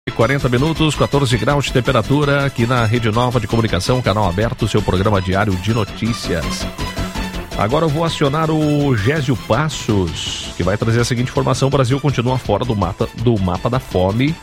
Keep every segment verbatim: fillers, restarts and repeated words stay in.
quarenta minutos, quatorze graus de temperatura aqui na Rede Nova de Comunicação, canal aberto, seu programa diário de notícias. Agora eu vou acionar o Gésio Passos, que vai trazer a seguinte informação: o Brasil continua fora do mapa, do mapa da fome,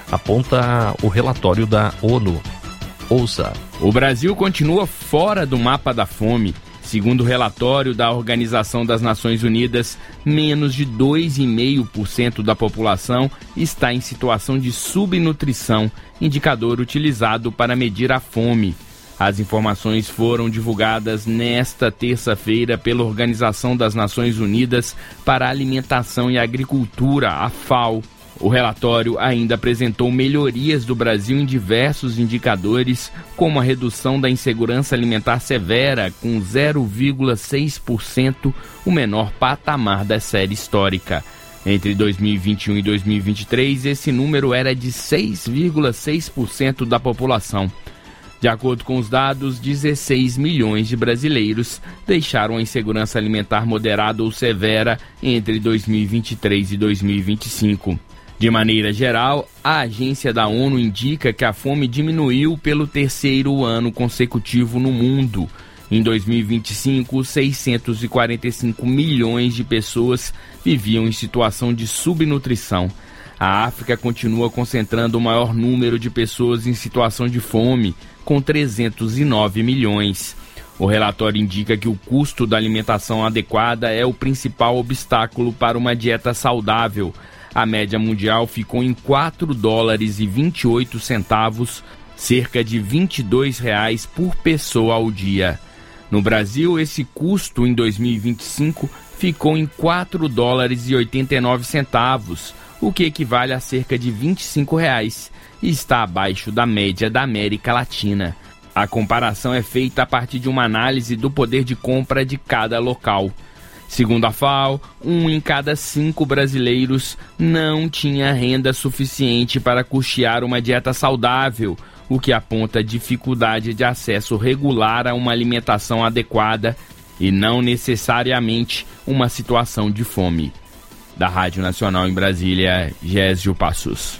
aponta o relatório da ONU. Ouça. O Brasil continua fora do mapa da fome. Segundo o relatório da Organização das Nações Unidas, menos de dois vírgula cinco por cento da população está em situação de subnutrição, indicador utilizado para medir a fome. As informações foram divulgadas nesta terça-feira pela Organização das Nações Unidas para a Alimentação e Agricultura, a FAO. O relatório ainda apresentou melhorias do Brasil em diversos indicadores, como a redução da insegurança alimentar severa, com zero vírgula seis por cento, o menor patamar da série histórica. Entre dois mil e vinte e um e dois mil e vinte e três, esse número era de seis vírgula seis por cento da população. De acordo com os dados, dezesseis milhões de brasileiros deixaram a insegurança alimentar moderada ou severa entre dois mil e vinte e três e dois mil e vinte e cinco. De maneira geral, a agência da ONU indica que a fome diminuiu pelo terceiro ano consecutivo no mundo. Em dois mil e vinte e cinco, seiscentos e quarenta e cinco milhões de pessoas viviam em situação de subnutrição. A África continua concentrando o maior número de pessoas em situação de fome, com trezentos e nove milhões. O relatório indica que o custo da alimentação adequada é o principal obstáculo para uma dieta saudável. A média mundial ficou em quatro dólares e vinte e oito centavos, cerca de vinte e dois reais por pessoa ao dia. No Brasil, esse custo em dois mil e vinte e cinco ficou em quatro dólares e oitenta e nove centavos, o que equivale a cerca de vinte e cinco reais, e está abaixo da média da América Latina. A comparação é feita a partir de uma análise do poder de compra de cada local. Segundo a FAO, um em cada cinco brasileiros não tinha renda suficiente para custear uma dieta saudável, o que aponta dificuldade de acesso regular a uma alimentação adequada e não necessariamente uma situação de fome. Da Rádio Nacional em Brasília, Gésio Passos.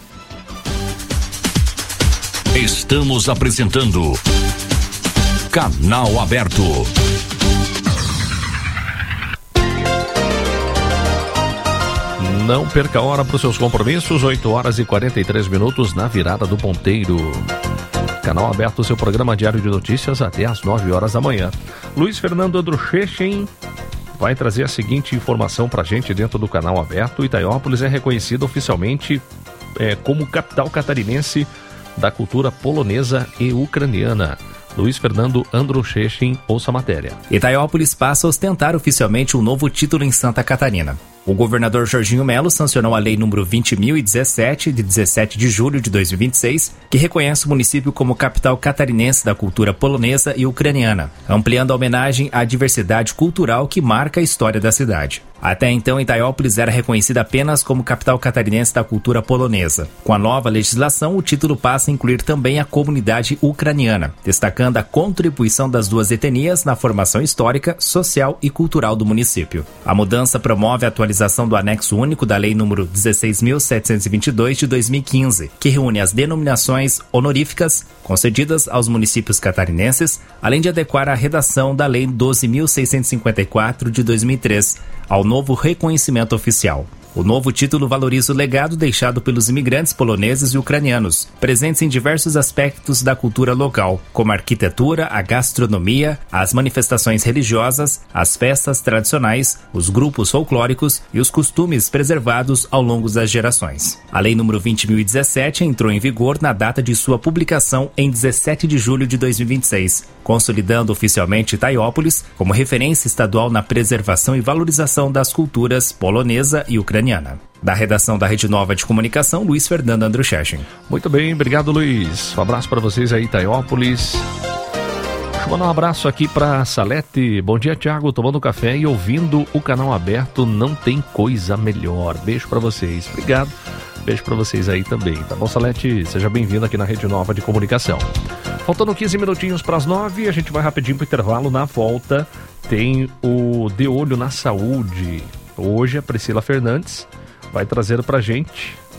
Estamos apresentando Canal Aberto. Não perca a hora para os seus compromissos, oito horas e quarenta e três minutos na virada do ponteiro. Canal Aberto, seu programa diário de notícias até às nove horas da manhã. Luiz Fernando Andruchechen vai trazer a seguinte informação para a gente dentro do Canal Aberto. Itaiópolis é reconhecida oficialmente é, como capital catarinense da cultura polonesa e ucraniana. Luiz Fernando Andruchechen, ouça a matéria. Itaiópolis passa a ostentar oficialmente um novo título em Santa Catarina. O governador Jorginho Melo sancionou a Lei número vinte mil e dezessete, de dezessete de julho de dois mil e vinte e seis, que reconhece o município como capital catarinense da cultura polonesa e ucraniana, ampliando a homenagem à diversidade cultural que marca a história da cidade. Até então, Itaiópolis era reconhecida apenas como capital catarinense da cultura polonesa. Com a nova legislação, o título passa a incluir também a comunidade ucraniana, destacando a contribuição das duas etnias na formação histórica, social e cultural do município. A mudança promove a atualização do anexo único da Lei número dezesseis mil setecentos e vinte e dois de dois mil e quinze, que reúne as denominações honoríficas concedidas aos municípios catarinenses, além de adequar a redação da Lei doze mil seiscentos e cinquenta e quatro de dois mil e três ao novo reconhecimento oficial. O novo título valoriza o legado deixado pelos imigrantes poloneses e ucranianos, presentes em diversos aspectos da cultura local, como a arquitetura, a gastronomia, as manifestações religiosas, as festas tradicionais, os grupos folclóricos e os costumes preservados ao longo das gerações. A Lei número vinte mil e dezessete entrou em vigor na data de sua publicação em dezessete de julho de dois mil e vinte e seis, consolidando oficialmente Itaiópolis como referência estadual na preservação e valorização das culturas polonesa e ucraniana. Da redação da Rede Nova de Comunicação, Luiz Fernando Andruchechen. Muito bem, obrigado, Luiz. Um abraço para vocês aí, Itaiópolis. Deixa eu mandar um abraço aqui para Salete. Bom dia, Thiago, tomando café e ouvindo o Canal Aberto. Não tem coisa melhor. Beijo para vocês. Obrigado. Beijo para vocês aí também, tá bom, Salete? Seja bem-vindo aqui na Rede Nova de Comunicação. Faltando quinze minutinhos para as nove, a gente vai rapidinho para o intervalo. Na volta tem o De Olho na Saúde. Hoje a Priscila Fernandes vai trazer para a gente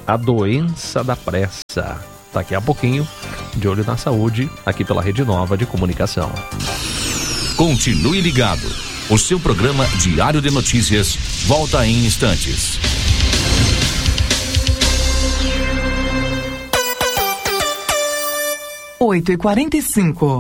a doença da pressa. Daqui a pouquinho, de olho na saúde, aqui pela Rede Nova de Comunicação. Continue ligado. O seu programa Diário de Notícias volta em instantes. oito e quarenta e cinco.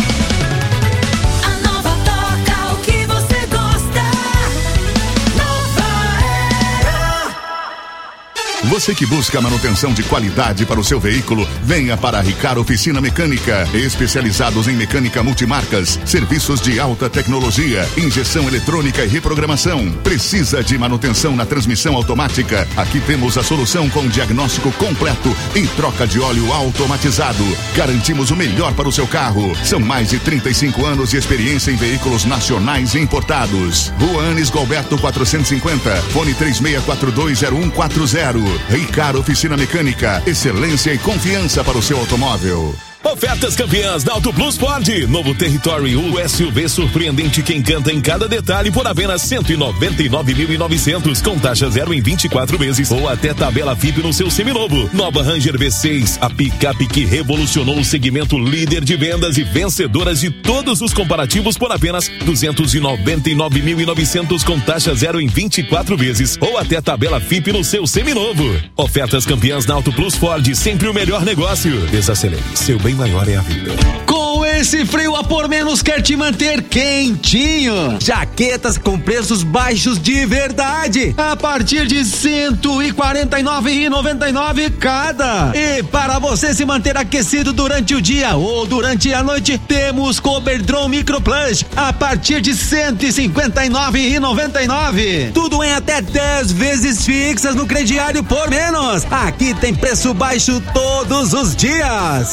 Você que busca manutenção de qualidade para o seu veículo, venha para a Ricar Oficina Mecânica, especializados em mecânica multimarcas, serviços de alta tecnologia, injeção eletrônica e reprogramação. Precisa de manutenção na transmissão automática? Aqui temos a solução com diagnóstico completo e troca de óleo automatizado. Garantimos o melhor para o seu carro. São mais de trinta e cinco anos de experiência em veículos nacionais e importados. Rua Anis Galberto quatrocentos e cinquenta, fone três seis quatro dois zero um quatro zero. Ricar Oficina Mecânica, excelência e confiança para o seu automóvel. Ofertas campeãs da Auto Plus Ford. Novo Territory, o S U V surpreendente que encanta em cada detalhe por apenas cento e noventa e nove mil e novecentos, com taxa zero em vinte e quatro vezes ou até tabela F I P no seu seminovo. Nova Ranger V seis, a picape que revolucionou o segmento, líder de vendas e vencedoras de todos os comparativos por apenas duzentos e noventa e nove mil e novecentos, com taxa zero em vinte e quatro vezes ou até tabela F I P no seu seminovo. Ofertas campeãs na Auto Plus Ford, sempre o melhor negócio. Desacelere, seu bem maior é a vida. Com esse frio a por menos quer te manter quentinho. Jaquetas com preços baixos de verdade, a partir de cento e quarenta e nove reais e noventa e nove centavos cada. E para você se manter aquecido durante o dia ou durante a noite, temos Coberdron Micro Plus a partir de cento e cinquenta e nove reais e noventa e nove centavos. Tudo em até dez vezes fixas no crediário por menos. Aqui tem preço baixo todos os dias.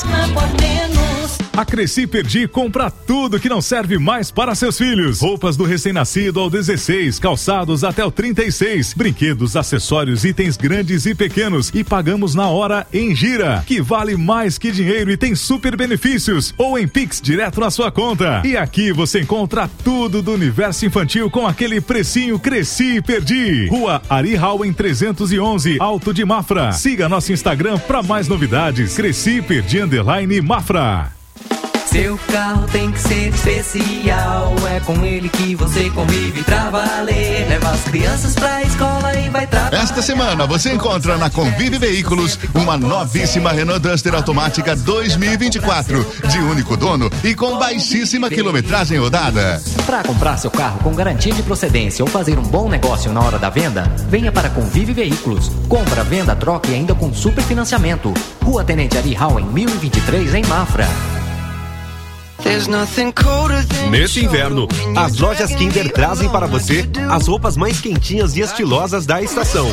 A Cresci Perdi compra tudo que não serve mais para seus filhos. Roupas do recém-nascido ao dezesseis, calçados até o trinta e seis, brinquedos, acessórios, itens grandes e pequenos, e pagamos na hora em gira, que vale mais que dinheiro e tem super benefícios, ou em Pix direto na sua conta. E aqui você encontra tudo do universo infantil com aquele precinho Cresci Perdi. Rua Ari Hauen trezentos e onze, Alto de Mafra. Siga nosso Instagram para mais novidades. Cresci Perdi underline Mafra. Seu carro tem que ser especial, é com ele que você convive pra valer. Leva as crianças pra escola e vai trabalhar. Esta semana você encontra na Convive Veículos uma novíssima Renault Duster automática dois mil e vinte e quatro, de único dono e com baixíssima quilometragem rodada. Para comprar seu carro com garantia de procedência ou fazer um bom negócio na hora da venda, venha para Convive Veículos. Compra, venda, troca e ainda com super financiamento. Rua Tenente Ari Hauen mil e vinte e três em Mafra. Neste inverno, as lojas Kinder trazem para você as roupas mais quentinhas e estilosas da estação.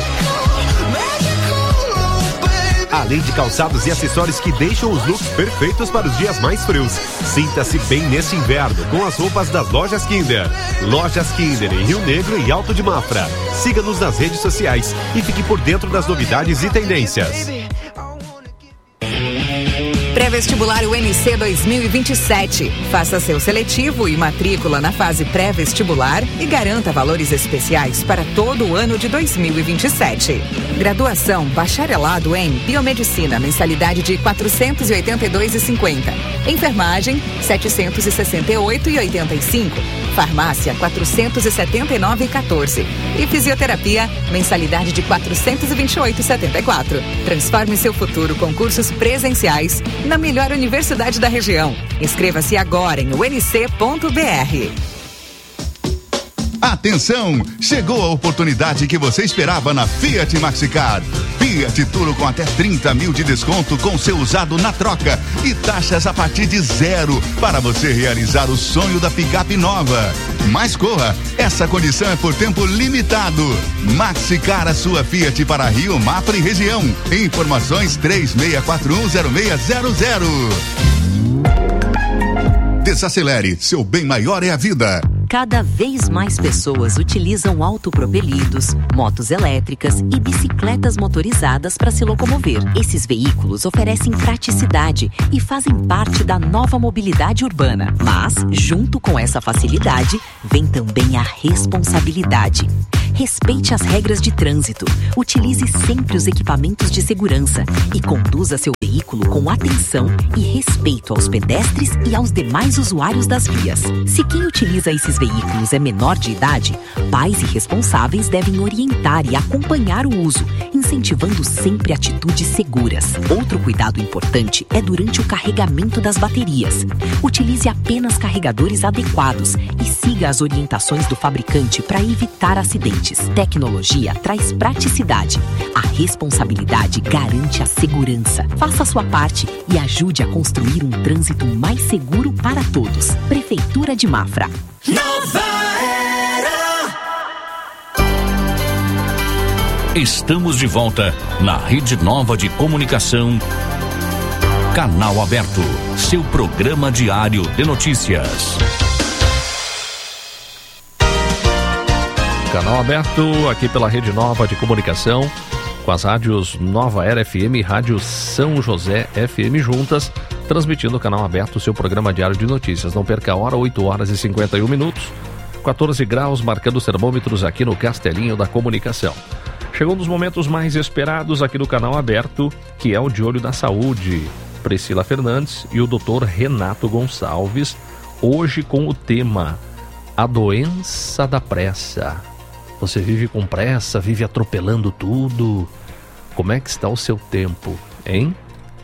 Além de calçados e acessórios que deixam os looks perfeitos para os dias mais frios. Sinta-se bem neste inverno com as roupas das lojas Kinder. Lojas Kinder em Rio Negro e Alto de Mafra. Siga-nos nas redes sociais e fique por dentro das novidades e tendências. Pré-vestibular U N C dois mil e vinte e sete. Faça seu seletivo e matrícula na fase pré-vestibular e garanta valores especiais para todo o ano de dois mil e vinte e sete. Graduação bacharelado em Biomedicina, mensalidade de quatrocentos e oitenta e dois reais e cinquenta centavos. Enfermagem, setecentos e sessenta e oito reais e oitenta e cinco centavos. Farmácia, quatrocentos e setenta e nove reais e quatorze centavos. E fisioterapia, mensalidade de quatrocentos e vinte e oito reais e setenta e quatro centavos. Transforme seu futuro com cursos presenciais na melhor universidade da região. Inscreva-se agora em u n c ponto b r. Atenção! Chegou a oportunidade que você esperava na Fiat Maxicar. Fiat Turo com até trinta mil de desconto com seu usado na troca e taxas a partir de zero para você realizar o sonho da picape nova. Mas corra, essa condição é por tempo limitado. Maxicar a sua Fiat para Rio, Mafra e região. Informações três seis quatro um zero seis zero zero. Desacelere, seu bem maior é a vida. Cada vez mais pessoas utilizam autopropelidos, motos elétricas e bicicletas motorizadas para se locomover. Esses veículos oferecem praticidade e fazem parte da nova mobilidade urbana. Mas, junto com essa facilidade, vem também a responsabilidade. Respeite as regras de trânsito. Utilize sempre os equipamentos de segurança e conduza seu veículo com atenção e respeito aos pedestres e aos demais usuários das vias. Se quem utiliza esses veículos é menor de idade, pais e responsáveis devem orientar e acompanhar o uso, incentivando sempre atitudes seguras. Outro cuidado importante é durante o carregamento das baterias. Utilize apenas carregadores adequados e siga as orientações do fabricante para evitar acidentes. Tecnologia traz praticidade. A responsabilidade garante a segurança. Faça a sua parte e ajude a construir um trânsito mais seguro para todos. Prefeitura de Mafra. Nova Era. Estamos de volta na Rede Nova de Comunicação. Canal Aberto, seu programa diário de notícias. Canal Aberto aqui pela Rede Nova de Comunicação, com as rádios Nova Era F M e Rádio São José F M juntas, transmitindo o Canal Aberto, seu programa diário de notícias. Não perca a hora, oito horas e cinquenta e um minutos, quatorze graus, marcando os termômetros aqui no Castelinho da Comunicação. Chegou um dos momentos mais esperados aqui no Canal Aberto, que é o De Olho na Saúde. Priscila Fernandes e o doutor Renato Gonçalves, hoje com o tema A Doença da Pressa. Você vive com pressa, vive atropelando tudo. Como é que está o seu tempo, hein?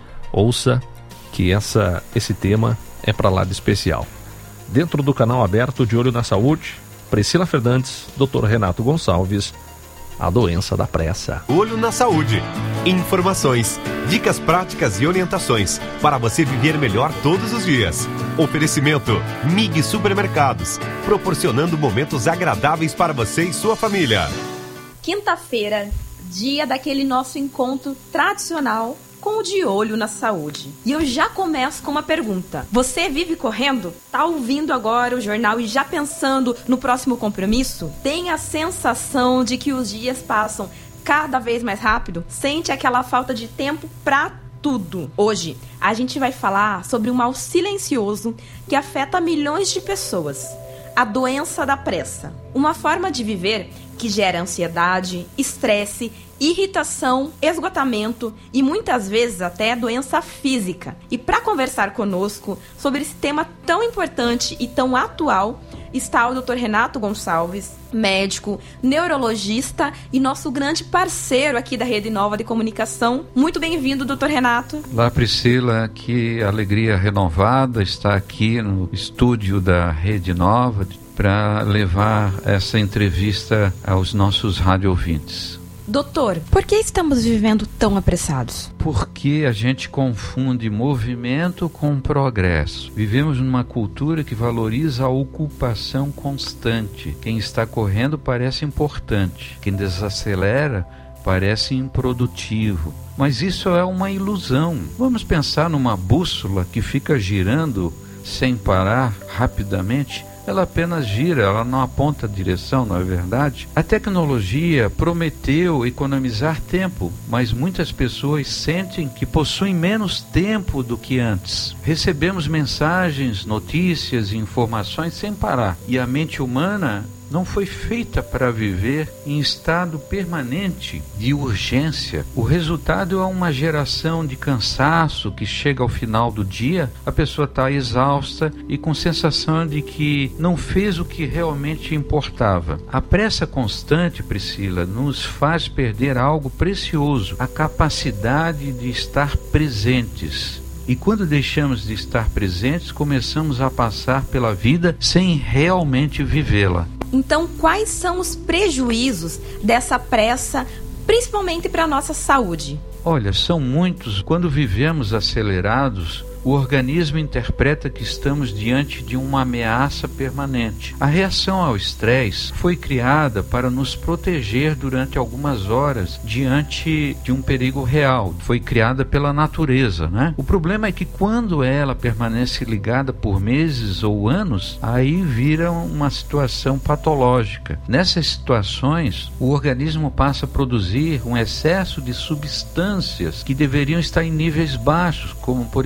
Ouça que essa, esse tema é para lá de especial. Dentro do Canal Aberto De Olho na Saúde, Priscila Fernandes, doutor Renato Gonçalves, A Doença da Pressa. Olho na Saúde. Informações, dicas práticas e orientações para você viver melhor todos os dias. Oferecimento M I G Supermercados, proporcionando momentos agradáveis para você e sua família. Quinta-feira, dia daquele nosso encontro tradicional com o De Olho na Saúde. E eu já começo com uma pergunta. Você vive correndo? Tá ouvindo agora o jornal e já pensando no próximo compromisso? Tem a sensação de que os dias passam cada vez mais rápido? Sente aquela falta de tempo pra tudo? Hoje, a gente vai falar sobre um mal silencioso que afeta milhões de pessoas. A doença da pressa. Uma forma de viver que gera ansiedade, estresse, irritação, esgotamento e muitas vezes até doença física. E para conversar conosco sobre esse tema tão importante e tão atual, está o doutor Renato Gonçalves, médico, neurologista e nosso grande parceiro aqui da Rede Nova de Comunicação. Muito bem-vindo, doutor Renato. Olá, Priscila, que alegria renovada estar aqui no estúdio da Rede Nova para levar essa entrevista aos nossos rádio-ouvintes. Doutor, por que estamos vivendo tão apressados? Porque a gente confunde movimento com progresso. Vivemos numa cultura que valoriza a ocupação constante. Quem está correndo parece importante. Quem desacelera parece improdutivo. Mas isso é uma ilusão. Vamos pensar numa bússola que fica girando sem parar rapidamente. Ela apenas gira, ela não aponta a direção, não é verdade? A tecnologia prometeu economizar tempo, mas muitas pessoas sentem que possuem menos tempo do que antes. Recebemos mensagens, notícias e informações sem parar, e a mente humana não foi feita para viver em estado permanente de urgência. O resultado é uma geração de cansaço que chega ao final do dia, a pessoa está exausta e com sensação de que não fez o que realmente importava. A pressa constante, Priscila, nos faz perder algo precioso, a capacidade de estar presentes. E quando deixamos de estar presentes, começamos a passar pela vida sem realmente vivê-la. Então, quais são os prejuízos dessa pressa, principalmente para a nossa saúde? Olha, são muitos. Quando vivemos acelerados, o organismo interpreta que estamos diante de uma ameaça permanente. A reação ao estresse foi criada para nos proteger durante algumas horas diante de um perigo real. Foi criada pela natureza, né? O problema é que quando ela permanece ligada por meses ou anos, aí vira uma situação patológica. Nessas situações, o organismo passa a produzir um excesso de substâncias que deveriam estar em níveis baixos, como por exemplo a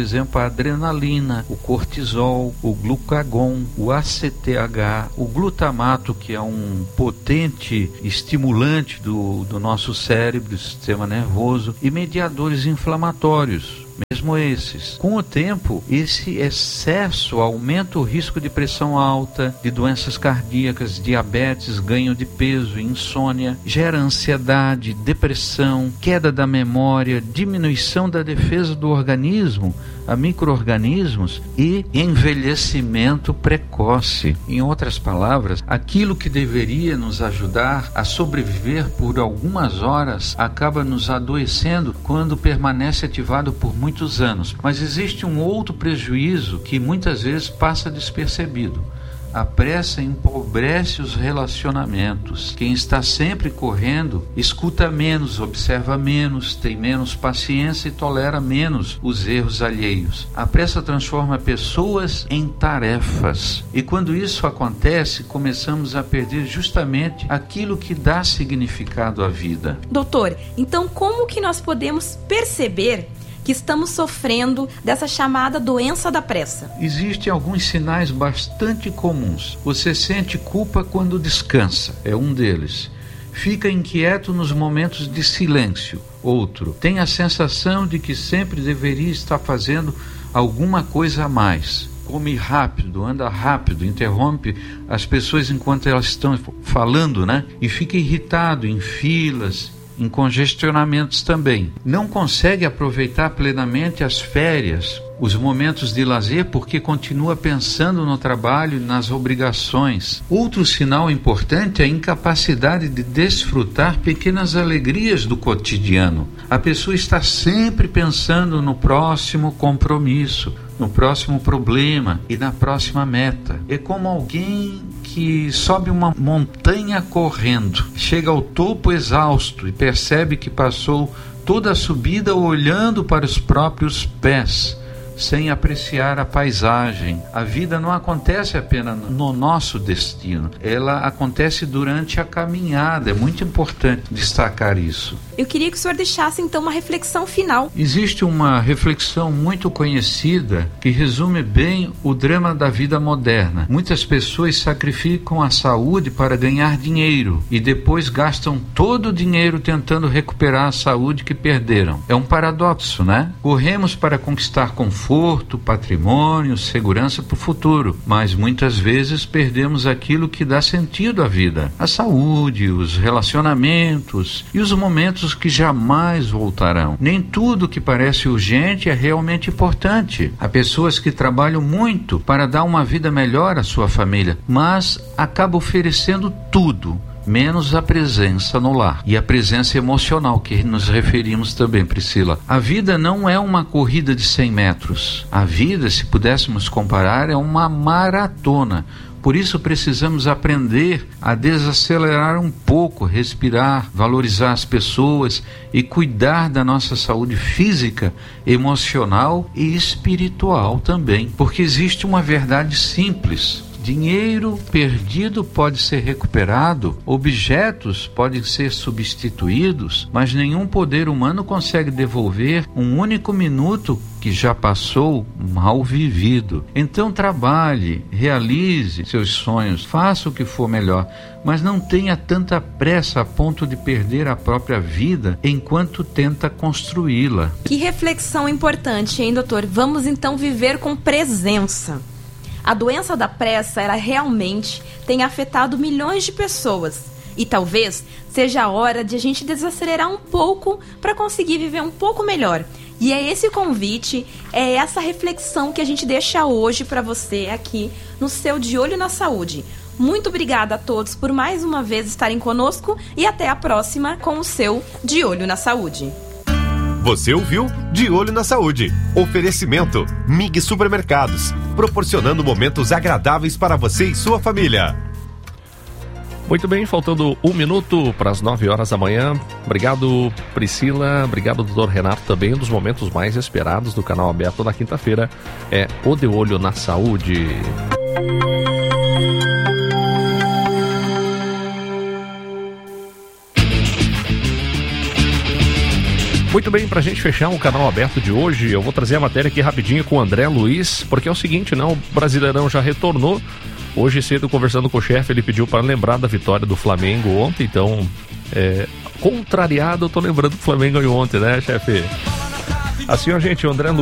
a adrenalina, o cortisol, o glucagon, o A C T H, o glutamato, que é um potente estimulante do, do nosso cérebro, do sistema nervoso, e mediadores inflamatórios. Mesmo esses. Com o tempo, esse excesso aumenta o risco de pressão alta, de doenças cardíacas, diabetes, ganho de peso, insônia, gera ansiedade, depressão, queda da memória, diminuição da defesa do organismo a micro-organismos e envelhecimento precoce. Em outras palavras, aquilo que deveria nos ajudar a sobreviver por algumas horas acaba nos adoecendo quando permanece ativado por muitos anos. Mas existe um outro prejuízo que muitas vezes passa despercebido. A pressa empobrece os relacionamentos. Quem está sempre correndo, escuta menos, observa menos, tem menos paciência e tolera menos os erros alheios. A pressa transforma pessoas em tarefas. E quando isso acontece, começamos a perder justamente aquilo que dá significado à vida. Doutor, então como que nós podemos perceber que estamos sofrendo dessa chamada doença da pressa? Existem alguns sinais bastante comuns. Você sente culpa quando descansa, é um deles. Fica inquieto nos momentos de silêncio, outro. Tem a sensação de que sempre deveria estar fazendo alguma coisa a mais. Come rápido, anda rápido, interrompe as pessoas enquanto elas estão falando, né? E fica irritado em filas, em congestionamentos também. Não consegue aproveitar plenamente as férias, os momentos de lazer, porque continua pensando no trabalho e nas obrigações. Outro sinal importante é a incapacidade de desfrutar pequenas alegrias do cotidiano. A pessoa está sempre pensando no próximo compromisso, no próximo problema e na próxima meta. É como alguém que sobe uma montanha correndo, chega ao topo exausto e percebe que passou toda a subida olhando para os próprios pés, sem apreciar a paisagem. A vida não acontece apenas no nosso destino, ela acontece durante a caminhada. É muito importante destacar isso. Eu queria que o senhor deixasse então uma reflexão final. Existe uma reflexão muito conhecida que resume bem o drama da vida moderna. Muitas pessoas sacrificam a saúde para ganhar dinheiro e depois gastam todo o dinheiro tentando recuperar a saúde que perderam. É um paradoxo, né? Corremos para conquistar conforto, patrimônio, segurança para o futuro, mas muitas vezes perdemos aquilo que dá sentido à vida: a saúde, os relacionamentos e os momentos que jamais voltarão. Nem tudo que parece urgente é realmente importante. Há pessoas que trabalham muito para dar uma vida melhor à sua família, mas acabam oferecendo tudo, menos a presença no lar e a presença emocional, que nos referimos também, Priscila. A vida não é uma corrida de cem metros. A vida, se pudéssemos comparar, é uma maratona. Por isso precisamos aprender a desacelerar um pouco, respirar, valorizar as pessoas e cuidar da nossa saúde física, emocional e espiritual também. Porque existe uma verdade simples: dinheiro perdido pode ser recuperado, objetos podem ser substituídos, mas nenhum poder humano consegue devolver um único minuto que já passou mal vivido. Então trabalhe, realize seus sonhos, faça o que for melhor, mas não tenha tanta pressa a ponto de perder a própria vida enquanto tenta construí-la. Que reflexão importante, hein, doutor? Vamos então viver com presença. A doença da pressa, ela realmente tem afetado milhões de pessoas. E talvez seja a hora de a gente desacelerar um pouco para conseguir viver um pouco melhor. E é esse convite, é essa reflexão que a gente deixa hoje para você aqui no seu De Olho na Saúde. Muito obrigada a todos por mais uma vez estarem conosco e até a próxima com o seu De Olho na Saúde. Você ouviu De Olho na Saúde. Oferecimento M I G Supermercados, proporcionando momentos agradáveis para você e sua família. Muito bem, faltando um minuto para as nove horas da manhã. Obrigado, Priscila. Obrigado, doutor Renato. Também um dos momentos mais esperados do Canal Aberto na quinta-feira é o De Olho na Saúde. Muito bem, pra gente fechar o canal aberto de hoje, eu vou trazer a matéria aqui rapidinho com o André Luiz, porque é o seguinte, não, o Brasileirão já retornou. Hoje cedo, conversando com o chefe, ele pediu para lembrar da vitória do Flamengo ontem, então, é, contrariado, eu tô lembrando que o Flamengo ganhou ontem, né, chefe? Assim, ó, gente, o André Luiz